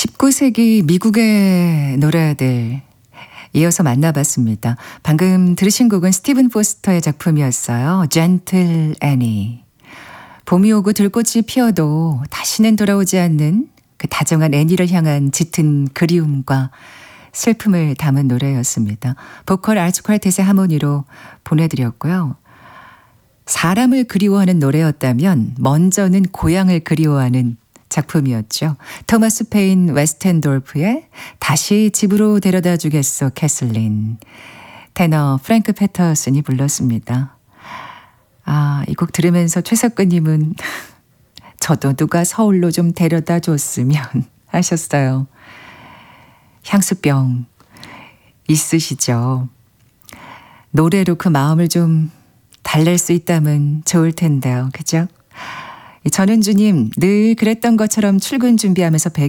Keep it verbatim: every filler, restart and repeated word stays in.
십구 세기 미국의 노래들 이어서 만나봤습니다. 방금 들으신 곡은 스티븐 포스터의 작품이었어요. Gentle Annie. 봄이 오고 들꽃이 피어도 다시는 돌아오지 않는 그 다정한 애니를 향한 짙은 그리움과 슬픔을 담은 노래였습니다. 보컬 아츠 퀄텟의 하모니로 보내드렸고요. 사람을 그리워하는 노래였다면 먼저는 고향을 그리워하는 작품이었죠. 토마스 페인 웨스텐돌프의 다시 집으로 데려다 주겠어 캐슬린. 테너 프랭크 패터슨이 불렀습니다. 아, 이 곡 들으면서 최석근님은 저도 누가 서울로 좀 데려다 줬으면 하셨어요. 향수병 있으시죠? 노래로 그 마음을 좀 달랠 수 있다면 좋을 텐데요. 그죠? 전은주님, 늘 그랬던 것처럼 출근 준비하면서